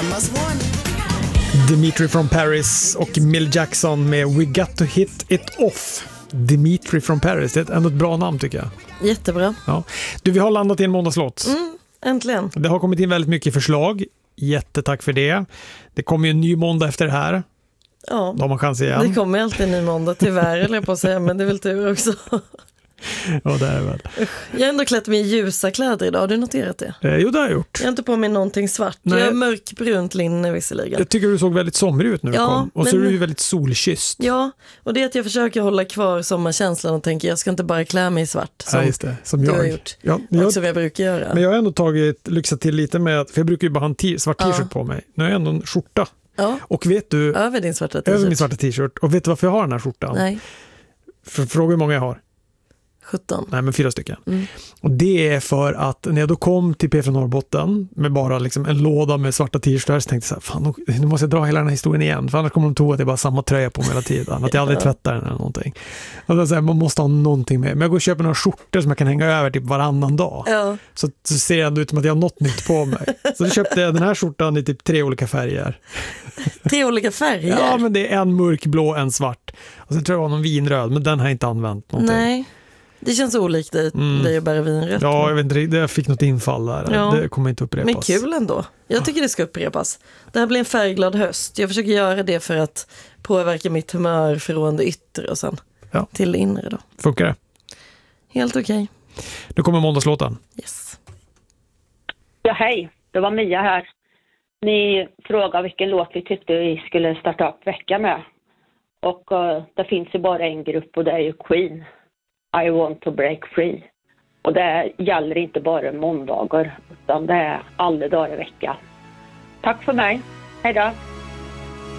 Dimitri from Paris och Mill Jackson med We Got to Hit It Off. Dimitri from Paris, det är ändå ett bra namn tycker jag. Jättebra. Ja. Du, vi har landat i en måndagslåt. Äntligen. Det har kommit in väldigt mycket förslag. Jättetack för det. Det kommer ju en ny måndag efter det här. Ja, då har man chans igen. Det kommer alltid en ny måndag, tyvärr eller jag på att säga, men det är väl tur också. Ja, det är väl. Jag har ändå klätt mig i ljusa kläder idag, har du noterat det? Jo, det har jag gjort. Jag har inte på mig någonting svart. Nej. Jag har mörkbrunt linne visserligen. Jag tycker du såg väldigt somrig ut när du kom. Och så är du ju väldigt solkysst. Ja, och det är att jag försöker hålla kvar sommarkänslan och tänker jag ska inte bara klä mig i svart som, just det, som jag har gjort. Ja, och som jag brukar göra. Men jag har ändå lyxat till lite med att, för jag brukar ju bara ha en svart t-shirt på mig. Nu har jag ändå en skjorta. Ja. Och vet du, över din svarta t-shirt. Över min svarta t-shirt. Och vet du varför jag har den här skjortan? Nej. Fråga hur många jag har. 17. Nej, men 4 stycken. Och det är för att när jag då kom till P4 Norrbotten med bara liksom en låda med svarta t-shirtar så tänkte jag så här, fan, nu måste jag dra hela den här historien igen. För annars kommer de tro att det är bara samma tröja på mig hela tiden. Att jag aldrig tvättar den eller någonting. Och då säger man måste ha någonting med. Men jag går och köper några skjortor som jag kan hänga över typ varannan dag. Ja. Så ser jag ändå ut som att jag har något nytt på mig. Så då köpte jag den här skjortan i typ 3 olika färger. 3 olika färger? Ja, men det är en mörkblå, en svart. Och sen tror jag det var någon vinröd, men den har jag inte använt någonting. Nej. Det känns olikt dig att bära vinrött. Ja, jag vet inte, jag fick något infall där. Ja. Det kommer inte upprepas. Men kul ändå. Jag tycker det ska upprepas. Det här blir en färgglad höst. Jag försöker göra det för att påverka mitt humör från det yttre och sen till det inre då. Funkar det? Helt okej. Nu kommer måndagslåten. Yes. Ja, hej. Det var Mia här. Ni frågade vilken låt vi tyckte vi skulle starta upp veckan med. Och det finns ju bara en grupp och det är ju Queen. I want to break free. Och det gäller inte bara måndagar utan det är alla dagar i veckan. Tack för mig. Hej då.